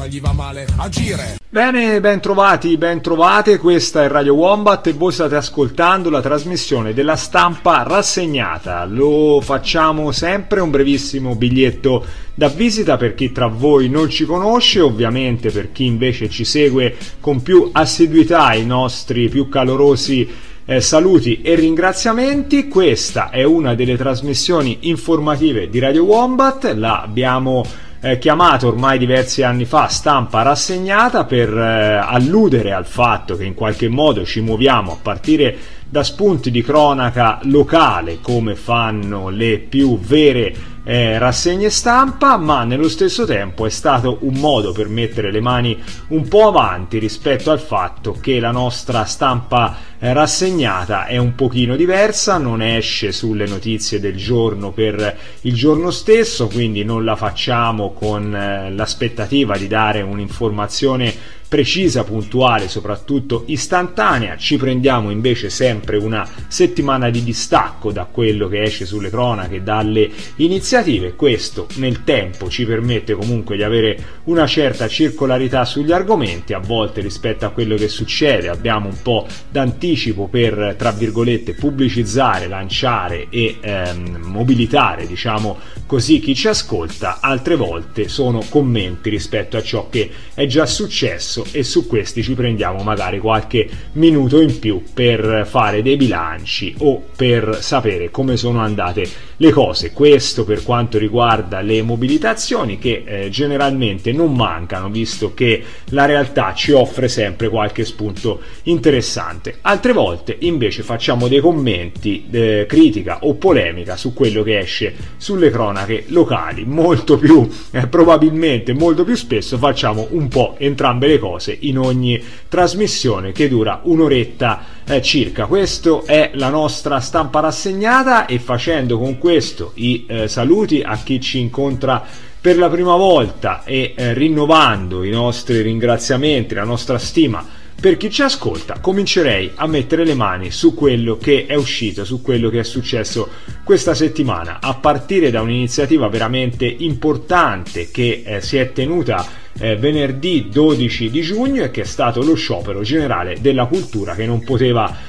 cosa gli va male agire. Bene, ben trovati, ben trovate, questa è Radio Wombat e voi state ascoltando la trasmissione della Stampa Rassegnata. Lo facciamo sempre, un brevissimo biglietto da visita per chi tra voi non ci conosce, ovviamente per chi invece ci segue con più assiduità, i nostri più calorosi saluti e ringraziamenti. Questa è una delle trasmissioni informative di Radio Wombat, la abbiamo chiamato ormai diversi anni fa Stampa Rassegnata per alludere al fatto che in qualche modo ci muoviamo a partire da spunti di cronaca locale come fanno le più vere rassegne stampa, ma nello stesso tempo è stato un modo per mettere le mani un po' avanti rispetto al fatto che la nostra stampa rassegnata è un pochino diversa, non esce sulle notizie del giorno per il giorno stesso, quindi non la facciamo con l'aspettativa di dare un'informazione precisa, puntuale, soprattutto istantanea. Ci prendiamo invece sempre una settimana di distacco da quello che esce sulle cronache, dalle iniziative. Questo nel tempo ci permette comunque di avere una certa circolarità sugli argomenti, a volte rispetto a quello che succede abbiamo un po' d'anticipo per, tra virgolette, pubblicizzare, lanciare e mobilitare, diciamo così, chi ci ascolta. Altre volte sono commenti rispetto a ciò che è già successo e su questi ci prendiamo magari qualche minuto in più per fare dei bilanci o per sapere come sono andate le cose. Questo per quanto riguarda le mobilitazioni, che generalmente non mancano, visto che la realtà ci offre sempre qualche spunto interessante. Altre volte invece facciamo dei commenti, critica o polemica su quello che esce sulle cronache locali. Molto più probabilmente molto più spesso facciamo un po' entrambe le cose in ogni trasmissione che dura un'oretta circa. Questo è la nostra Stampa Rassegnata e facendo con questo i saluti a chi ci incontra per la prima volta e rinnovando i nostri ringraziamenti, la nostra stima per chi ci ascolta, comincerei a mettere le mani su quello che è uscito, su quello che è successo questa settimana, a partire da un'iniziativa veramente importante che si è tenuta venerdì 12 di giugno e che è stato lo sciopero generale della cultura, che non poteva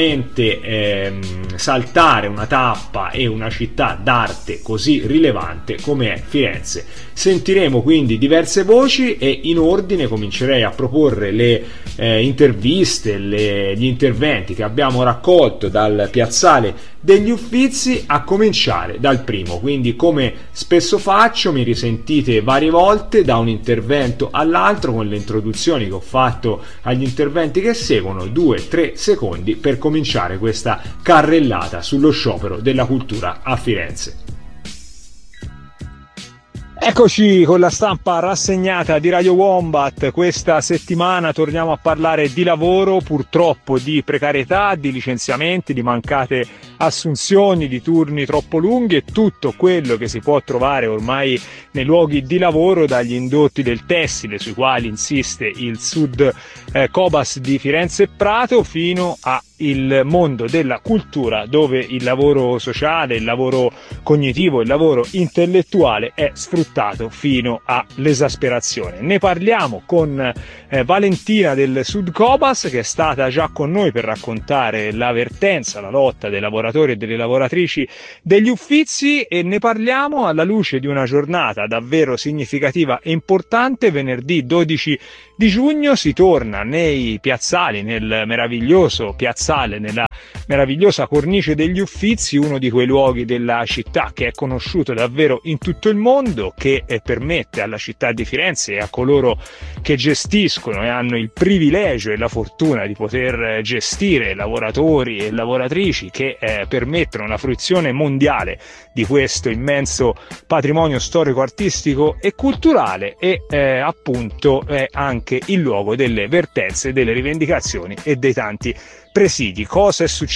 chiaramente saltare una tappa e una città d'arte così rilevante come è Firenze. Sentiremo quindi diverse voci e in ordine comincerei a proporre le interviste, gli interventi che abbiamo raccolto dal piazzale degli Uffizi, a cominciare dal primo. Quindi, come spesso faccio, mi risentite varie volte da un intervento all'altro con le introduzioni che ho fatto agli interventi che seguono, 2-3 secondi per cominciare questa carrellata sullo sciopero della cultura a Firenze. Eccoci con la Stampa Rassegnata di Radio Wombat. Questa settimana torniamo a parlare di lavoro, purtroppo di precarietà, di licenziamenti, di mancate assunzioni, di turni troppo lunghi e tutto quello che si può trovare ormai nei luoghi di lavoro, dagli indotti del tessile sui quali insiste il Sud Cobas di Firenze e Prato, fino a il mondo della cultura, dove il lavoro sociale, il lavoro cognitivo, il lavoro intellettuale è sfruttato fino all'esasperazione. Ne parliamo con Valentina del Sud Cobas, che è stata già con noi per raccontare la vertenza, la lotta dei lavoratori e delle lavoratrici degli Uffizi, e ne parliamo alla luce di una giornata davvero significativa e importante. Venerdì 12 di giugno si torna nei piazzali, nel meraviglioso piazzale, nella meravigliosa cornice degli Uffizi, uno di quei luoghi della città che è conosciuto davvero in tutto il mondo, che permette alla città di Firenze e a coloro che gestiscono e hanno il privilegio e la fortuna di poter gestire lavoratori e lavoratrici che permettono la fruizione mondiale di questo immenso patrimonio storico, artistico e culturale, e appunto è anche il luogo delle vertenze, delle rivendicazioni e dei tanti presidi. Cosa è successo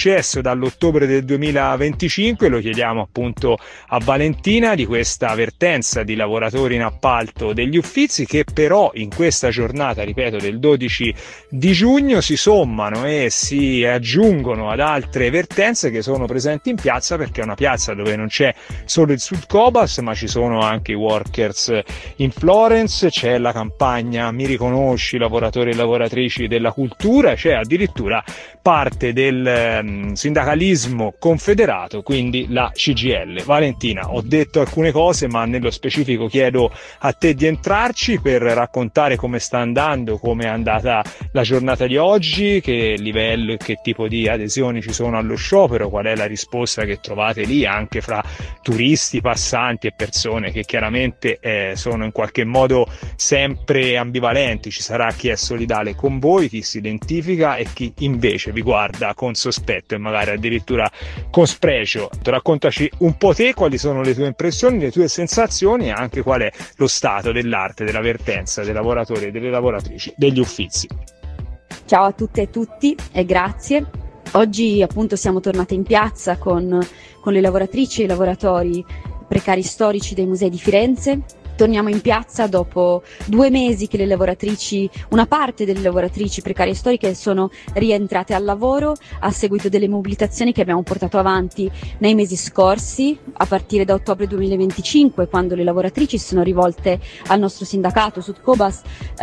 successo dall'ottobre del 2025. Lo chiediamo appunto a Valentina, di questa vertenza di lavoratori in appalto degli Uffizi, che però in questa giornata, ripeto, del 12 di giugno si sommano e si aggiungono ad altre vertenze che sono presenti in piazza, perché è una piazza dove non c'è solo il Sud Cobas, ma ci sono anche i workers in Florence, c'è la campagna Mi riconosci, lavoratori e lavoratrici della cultura, c'è addirittura parte del sindacalismo confederato, quindi la CGIL. Valentina, ho detto alcune cose, ma nello specifico chiedo a te di entrarci per raccontare come sta andando, come è andata la giornata di oggi, che livello e che tipo di adesioni ci sono allo sciopero, qual è la risposta che trovate lì anche fra turisti, passanti e persone che chiaramente sono in qualche modo sempre ambivalenti. Ci sarà chi è solidale con voi, chi si identifica e chi invece vi guarda con sospetto e magari addirittura con spregio. Raccontaci un po' te, quali sono le tue impressioni, le tue sensazioni e anche qual è lo stato dell'arte, della vertenza dei lavoratori e delle lavoratrici degli Uffizi. Ciao a tutte e tutti e grazie. Oggi appunto siamo tornate in piazza con le lavoratrici e i lavoratori precari storici dei musei di Firenze. Torniamo in piazza dopo 2 mesi che una parte delle lavoratrici precarie storiche sono rientrate al lavoro a seguito delle mobilitazioni che abbiamo portato avanti nei mesi scorsi, a partire da ottobre 2025, quando le lavoratrici si sono rivolte al nostro sindacato Sud Cobas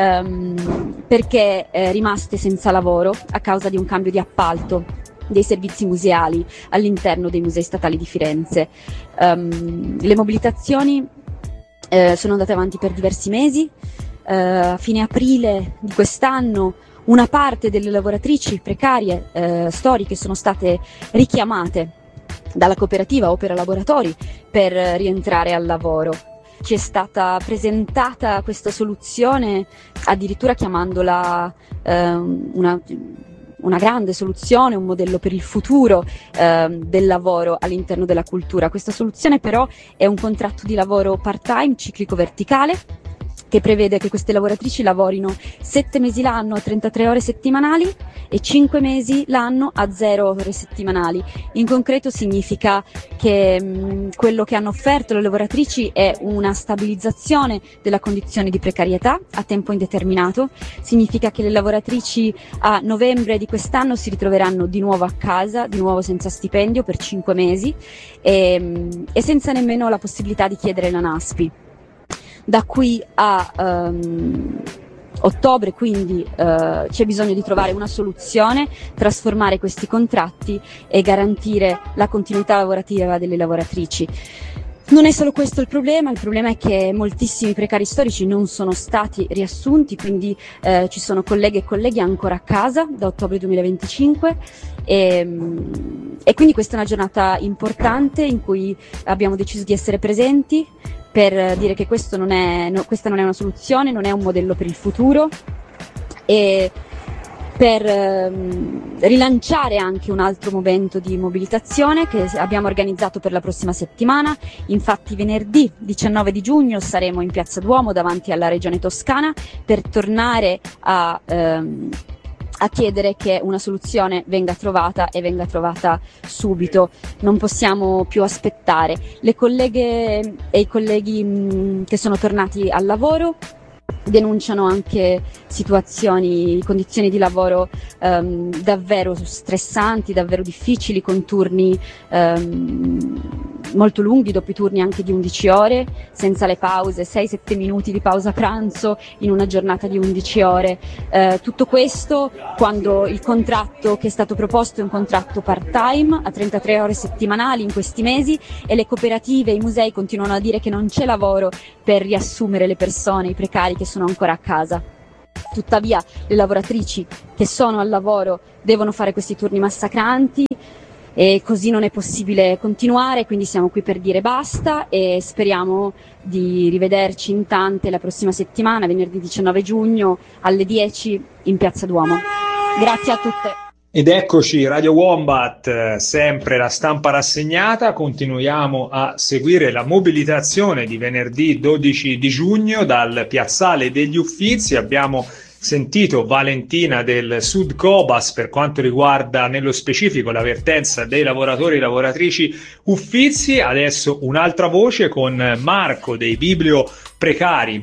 perché rimaste senza lavoro a causa di un cambio di appalto dei servizi museali all'interno dei musei statali di Firenze. Le mobilitazioni sono andate avanti per diversi mesi. A fine aprile di quest'anno una parte delle lavoratrici precarie storiche sono state richiamate dalla cooperativa Opera Laboratori per rientrare al lavoro. Ci è stata presentata questa soluzione addirittura chiamandola una grande soluzione, un modello per il futuro del lavoro all'interno della cultura. Questa soluzione però è un contratto di lavoro part-time, ciclico verticale, che prevede che queste lavoratrici lavorino 7 mesi l'anno a 33 ore settimanali e 5 mesi l'anno a 0 ore settimanali. In concreto significa che quello che hanno offerto le lavoratrici è una stabilizzazione della condizione di precarietà a tempo indeterminato. Significa che le lavoratrici a novembre di quest'anno si ritroveranno di nuovo a casa, di nuovo senza stipendio per 5 mesi e senza nemmeno la possibilità di chiedere la NASPI. Da qui a ottobre quindi c'è bisogno di trovare una soluzione, trasformare questi contratti e garantire la continuità lavorativa delle lavoratrici. Non è solo questo il problema è che moltissimi precari storici non sono stati riassunti, quindi ci sono colleghe e colleghi ancora a casa da ottobre 2025 e quindi questa è una giornata importante in cui abbiamo deciso di essere presenti per dire che questa non è una soluzione, non è un modello per il futuro e per rilanciare anche un altro momento di mobilitazione che abbiamo organizzato per la prossima settimana. Infatti venerdì 19 di giugno saremo in Piazza Duomo davanti alla Regione Toscana per tornare a chiedere che una soluzione venga trovata e venga trovata subito. Non possiamo più aspettare. Le colleghe e i colleghi che sono tornati al lavoro denunciano anche condizioni di lavoro davvero stressanti, davvero difficili, con turni molto lunghi, doppi turni anche di 11 ore, senza le pause, 6-7 minuti di pausa pranzo in una giornata di 11 ore. Tutto questo quando il contratto che è stato proposto è un contratto part-time a 33 ore settimanali in questi mesi e le cooperative e i musei continuano a dire che non c'è lavoro per riassumere le persone, i precari che sono ancora a casa. Tuttavia le lavoratrici che sono al lavoro devono fare questi turni massacranti e così non è possibile continuare, quindi siamo qui per dire basta e speriamo di rivederci in tante la prossima settimana, venerdì 19 giugno alle 10 in Piazza Duomo. Grazie a tutte. Ed eccoci, Radio Wombat, sempre la stampa rassegnata. Continuiamo a seguire la mobilitazione di venerdì 12 di giugno dal Piazzale degli Uffizi. Abbiamo sentito Valentina del Sud Cobas per quanto riguarda nello specifico la vertenza dei lavoratori e lavoratrici Uffizi. Adesso un'altra voce con Marco dei biblioprecarie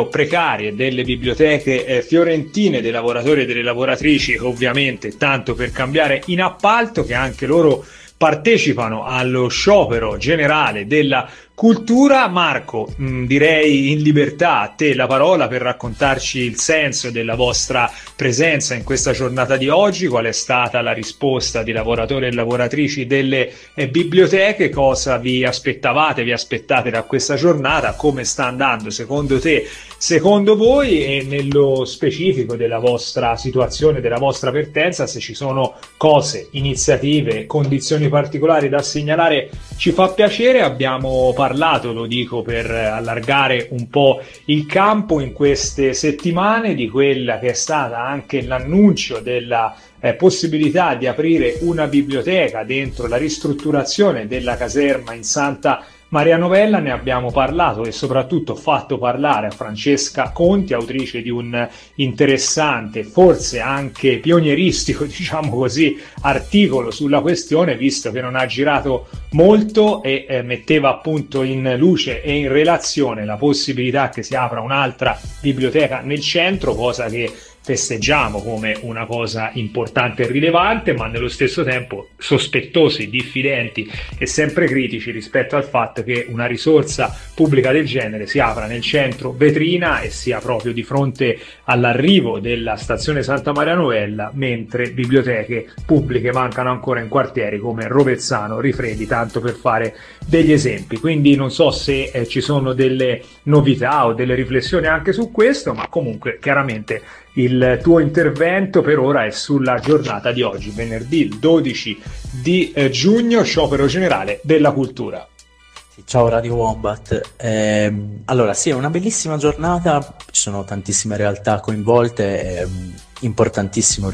delle biblioteche fiorentine, dei lavoratori e delle lavoratrici, ovviamente tanto per cambiare in appalto, che anche loro partecipano allo sciopero generale della cultura. Marco, direi in libertà a te la parola per raccontarci il senso della vostra presenza in questa giornata di oggi, qual è stata la risposta di lavoratori e lavoratrici delle biblioteche, cosa vi aspettate da questa giornata, come sta andando secondo te, secondo voi, e nello specifico della vostra situazione, della vostra vertenza, se ci sono cose, iniziative, condizioni particolari da segnalare, ci fa piacere. Abbiamo parlato, lo dico per allargare un po' il campo, in queste settimane di quella che è stata anche l'annuncio della possibilità di aprire una biblioteca dentro la ristrutturazione della caserma in Santa Maria Novella. Ne abbiamo parlato e soprattutto fatto parlare a Francesca Conti, autrice di un interessante, forse anche pionieristico, diciamo così, articolo sulla questione, visto che non ha girato molto e metteva appunto in luce e in relazione la possibilità che si apra un'altra biblioteca nel centro, cosa che festeggiamo come una cosa importante e rilevante, ma nello stesso tempo sospettosi, diffidenti e sempre critici rispetto al fatto che una risorsa pubblica del genere si apra nel centro vetrina e sia proprio di fronte all'arrivo della stazione Santa Maria Novella, mentre biblioteche pubbliche mancano ancora in quartieri come Rovezzano, Rifredi, tanto per fare degli esempi. Quindi non so se ci sono delle novità o delle riflessioni anche su questo, ma comunque chiaramente il tuo intervento per ora è sulla giornata di oggi, venerdì 12 di giugno, sciopero generale della cultura. Ciao Radio Wombat. Allora sì, è una bellissima giornata, ci sono tantissime realtà coinvolte, è importantissimo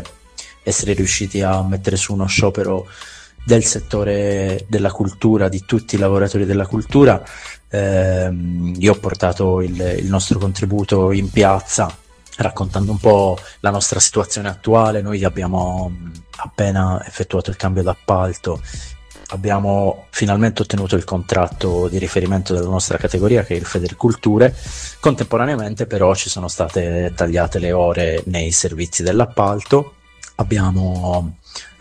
essere riusciti a mettere su uno sciopero del settore della cultura, di tutti i lavoratori della cultura. Io ho portato il nostro contributo in piazza raccontando un po' la nostra situazione attuale. Noi abbiamo appena effettuato il cambio d'appalto, abbiamo finalmente ottenuto il contratto di riferimento della nostra categoria, che è il Federculture. Contemporaneamente però ci sono state tagliate le nei servizi dell'appalto, abbiamo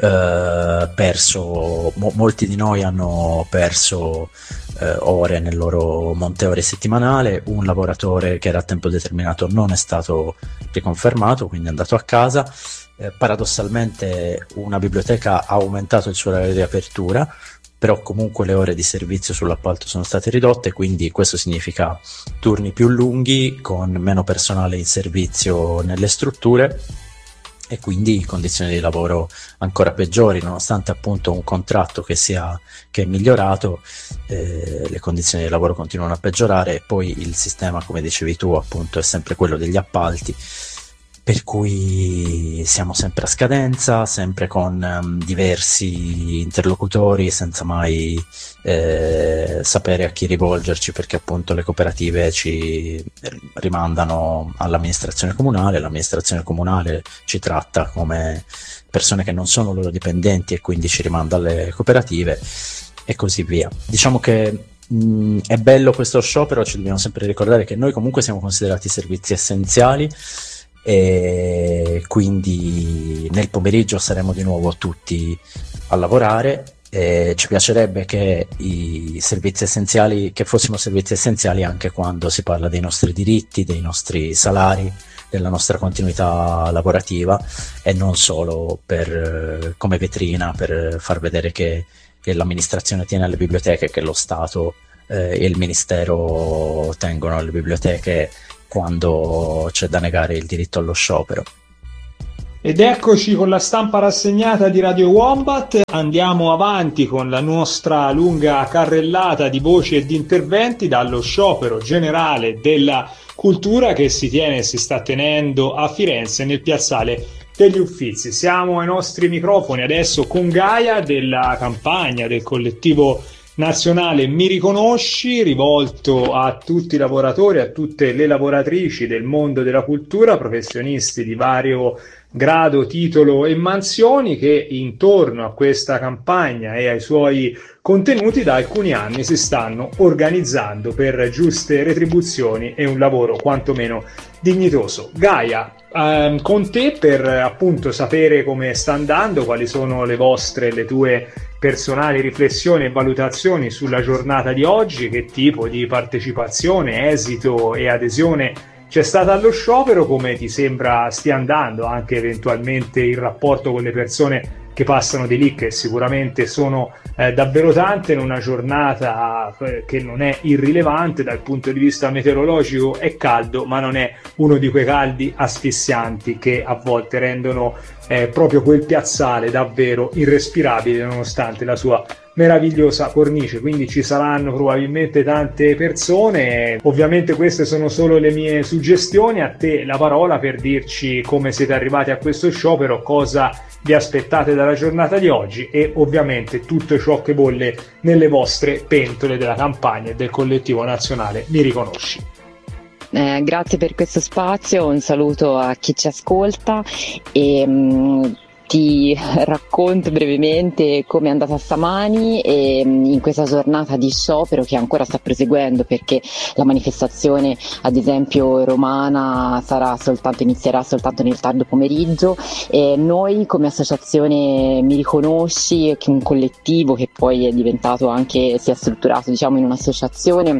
perso, molti di noi hanno perso ore nel loro monteore settimanale. Un lavoratore che era a tempo determinato non è stato riconfermato, quindi è andato a casa. Paradossalmente una biblioteca ha aumentato il suo orario di apertura, però comunque le ore di servizio sull'appalto sono state ridotte, quindi questo significa turni più lunghi con meno personale in servizio nelle strutture e quindi condizioni di lavoro ancora peggiori, nonostante appunto un contratto che è migliorato. Le condizioni di lavoro continuano a peggiorare e poi il sistema, come dicevi tu, appunto è sempre quello degli appalti, per cui siamo sempre a scadenza, sempre con diversi interlocutori, senza mai sapere a chi rivolgerci, perché appunto le cooperative ci rimandano all'amministrazione comunale, l'amministrazione comunale ci tratta come persone che non sono loro dipendenti e quindi ci rimanda alle cooperative e così via. Diciamo che è bello questo sciopero, ci dobbiamo sempre ricordare che noi comunque siamo considerati servizi essenziali, e quindi nel pomeriggio saremo di nuovo tutti a lavorare. Ci piacerebbe che i servizi essenziali, che fossimo servizi essenziali anche quando si parla dei nostri diritti, dei nostri salari, della nostra continuità lavorativa, e non solo come vetrina per far vedere che l'amministrazione tiene alle biblioteche, che lo Stato e il Ministero tengono alle biblioteche quando c'è da negare il diritto allo sciopero. Ed eccoci con la stampa rassegnata di Radio Wombat. Andiamo avanti con la nostra lunga carrellata di voci e di interventi dallo sciopero generale della cultura che si tiene e si sta tenendo a Firenze nel piazzale degli Uffizi. Siamo ai nostri microfoni adesso con Gaia della campagna del collettivo nazionale Mi riconosci, rivolto a tutti i lavoratori, a tutte le lavoratrici del mondo della cultura, professionisti di vario grado, titolo e mansioni, che intorno a questa campagna e ai suoi contenuti da alcuni anni si stanno organizzando per giuste retribuzioni e un lavoro quantomeno dignitoso. Gaia, con te per appunto sapere come sta andando, quali sono le tue personali riflessioni e valutazioni sulla giornata di oggi, che tipo di partecipazione, esito e adesione c'è stata allo sciopero, come ti sembra stia andando anche eventualmente il rapporto con le persone che passano di lì, che sicuramente sono davvero tante in una giornata che non è irrilevante dal punto di vista meteorologico. È caldo, ma non è uno di quei caldi asfissianti che a volte rendono proprio quel piazzale davvero irrespirabile nonostante la sua meravigliosa cornice. Quindi ci saranno probabilmente tante persone. Ovviamente queste sono solo le mie suggestioni. A te la parola per dirci come siete arrivati a questo sciopero, cosa vi aspettate dalla giornata di oggi e ovviamente tutto ciò che bolle nelle vostre pentole della campagna e del collettivo nazionale Mi riconosci. Grazie per questo spazio, un saluto a chi ci ascolta e ti racconto brevemente come è andata stamani e in questa giornata di sciopero che ancora sta proseguendo, perché la manifestazione ad esempio romana inizierà soltanto nel tardo pomeriggio, e noi come associazione Mi riconosci, che è un collettivo che poi è diventato anche, si è strutturato diciamo in un'associazione,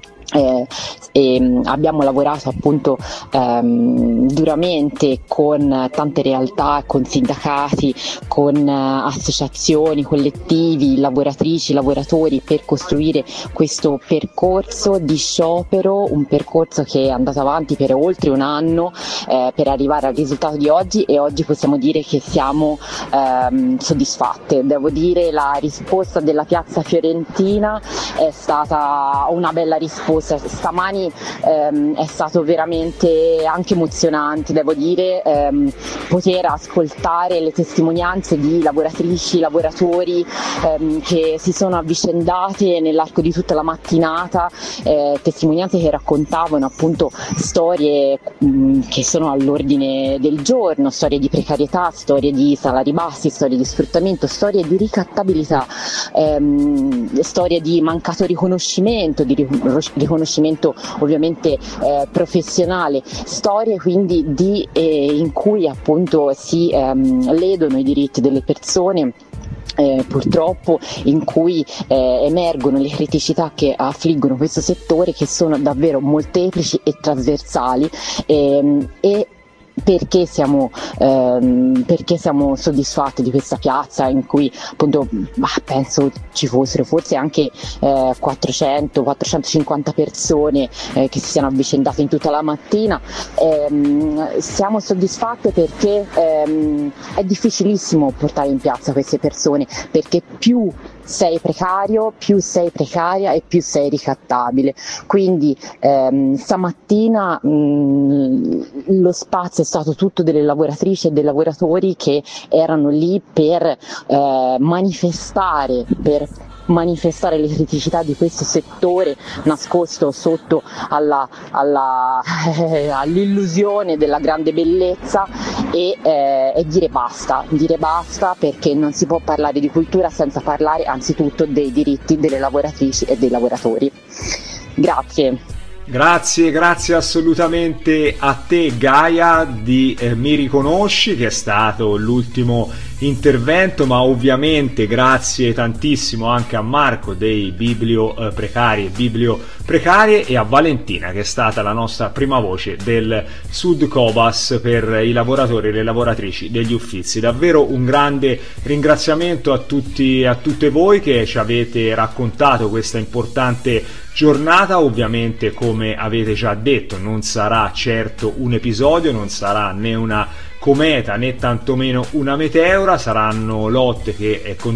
e abbiamo lavorato appunto duramente con tante realtà, con sindacati, con associazioni, collettivi, lavoratrici, lavoratori, per costruire questo percorso di sciopero, un percorso che è andato avanti per oltre un anno per arrivare al risultato di oggi, e oggi possiamo dire che siamo soddisfatte. Devo dire, la risposta della Piazza Fiorentina è stata una bella risposta. Stamani è stato veramente anche emozionante, devo dire, poter ascoltare le testimonianze di lavoratrici, lavoratori che si sono avvicendate nell'arco di tutta la mattinata, testimonianze che raccontavano appunto storie che sono all'ordine del giorno, storie di precarietà, storie di salari bassi, storie di sfruttamento, storie di ricattabilità, storie di mancato riconoscimento, di riconoscimento ovviamente professionale, storie quindi in cui appunto si ledono i diritti delle persone. Purtroppo, in cui emergono le criticità che affliggono questo settore, che sono davvero molteplici e trasversali, e perché siamo soddisfatti di questa piazza in cui appunto penso ci fossero forse anche 400-450 persone che si siano avvicendate in tutta la mattina. Siamo soddisfatte perché è difficilissimo portare in piazza queste persone, perché più sei precario, più sei precaria e più sei ricattabile. Quindi stamattina lo spazio è stato tutto delle lavoratrici e dei lavoratori che erano lì per manifestare le criticità di questo settore nascosto sotto all'illusione della grande bellezza, e dire basta, perché non si può parlare di cultura senza parlare anzitutto dei diritti delle lavoratrici e dei lavoratori. Grazie. Grazie assolutamente a te Gaia di Mi riconosci, che è stato l'ultimo intervento, ma ovviamente grazie tantissimo anche a Marco dei Biblio Precari e Biblio Precarie, e a Valentina, che è stata la nostra prima voce del Sud Cobas per i lavoratori e le lavoratrici degli Uffizi. Davvero un grande ringraziamento a tutte voi che ci avete raccontato questa importante giornata. Ovviamente, come avete già detto, non sarà certo un episodio, non sarà né una cometa né tantomeno una meteora, saranno lotte che